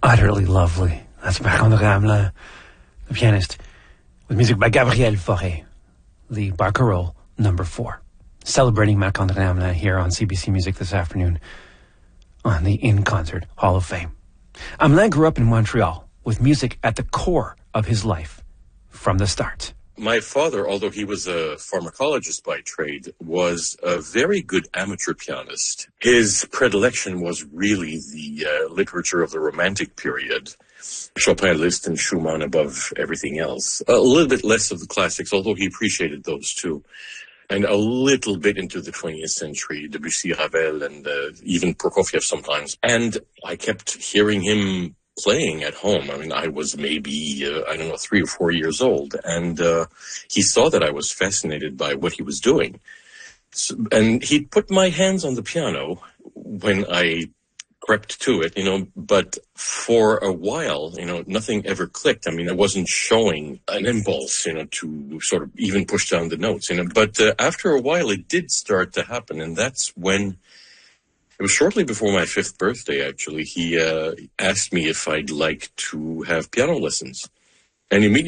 Utterly lovely. That's Marc-André Hamelin, the pianist, with music by Gabriel Fauré, the Barcarolle number 4. Celebrating Marc-André Hamelin here on CBC Music this afternoon on the In Concert Hall of Fame. Hamelin grew up in Montreal with music at the core of his life from the start. My father, although he was a pharmacologist by trade, was a very good amateur pianist. His predilection was really the literature of the Romantic period. Chopin, Liszt, and Schumann above everything else. A little bit less of the classics, although he appreciated those too. And a little bit into the 20th century, Debussy, Ravel, and even Prokofiev sometimes. And I kept hearing him playing at home. I mean, I was maybe, 3 or 4 years old. And he saw that I was fascinated by what he was doing. And he put my hands on the piano when I crept to it, but for a while, nothing ever clicked. I mean, I wasn't showing an impulse, to sort of even push down the notes, but after a while it did start to happen. And that's when, it was shortly before my 5th birthday, actually, he asked me if I'd like to have piano lessons. And immediately